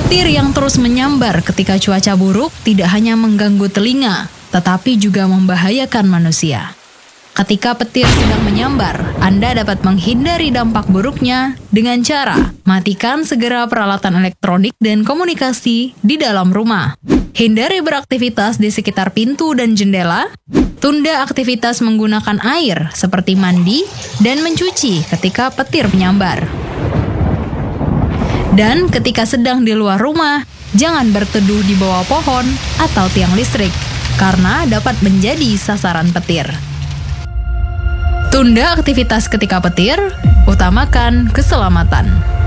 Petir yang terus menyambar ketika cuaca buruk tidak hanya mengganggu telinga, tetapi juga membahayakan manusia. Ketika petir sedang menyambar, Anda dapat menghindari dampak buruknya dengan cara matikan segera peralatan elektronik dan komunikasi di dalam rumah. Hindari beraktivitas di sekitar pintu dan jendela. Tunda aktivitas menggunakan air seperti mandi dan mencuci ketika petir menyambar. Dan ketika sedang di luar rumah, jangan berteduh di bawah pohon atau tiang listrik, karena dapat menjadi sasaran petir. Tunda aktivitas ketika petir, utamakan keselamatan.